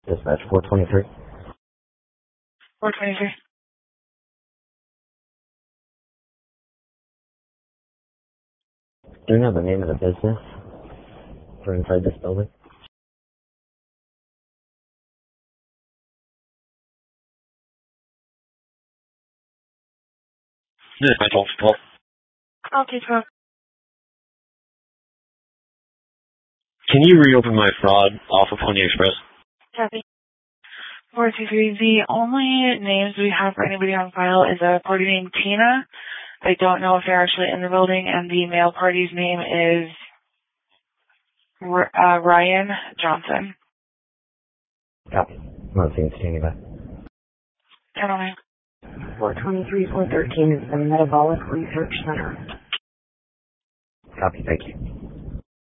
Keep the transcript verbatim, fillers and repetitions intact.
Dispatch four twenty-three. four twenty-three. Do you know the name of the business for inside this building? Dispatch twelve twelve. Okay, twelve. Can you reopen my fraud off of Pony Express? Copy. four two three. The only names we have for anybody on file is a party named Tina. I don't know if they're actually in the building, and the male party's name is uh, Ryan Johnson. Copy. I'm not seeing anybody. I don't know. four twenty-three, four thirteen is the Metabolic Research Center. Copy, thank you.